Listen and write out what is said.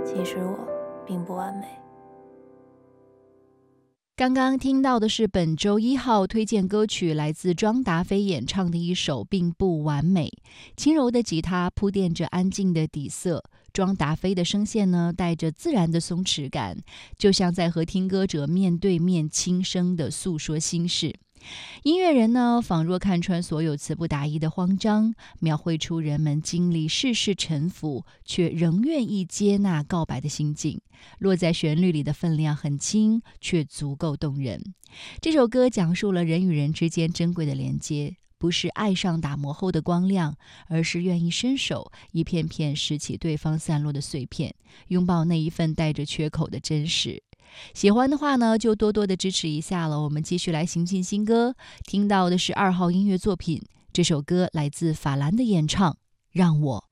其实我并不完美。 刚刚听到的是本周1号推荐歌曲，来自庄达菲演唱的一首《并不完美》。轻柔的吉他铺垫着安静的底色，庄达菲的声线呢，带着自然的松弛感，就像在和听歌者面对面轻声地诉说心事。音乐人呢，仿若看穿所有词不达意的慌张，描绘出人们经历世事沉浮，却仍愿意接纳告白的心境。落在旋律里的分量很轻，却足够动人。这首歌讲述了人与人之间珍贵的连接，不是爱上打磨后的光亮，而是愿意伸手一片片拾起对方散落的碎片，拥抱那一份带着缺口的真实。喜欢的话呢，就多多的支持一下了。我们继续来行进新歌，听到的是2号音乐作品，这首歌来自法兰的演唱《让我